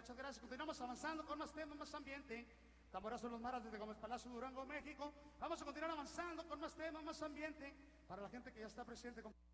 muchas gracias. Continuamos avanzando con más temas, más ambiente. Tamborazo Los Maras desde Gómez Palacio, Durango, México. Vamos a continuar avanzando con más temas, más ambiente para la gente que ya está presente.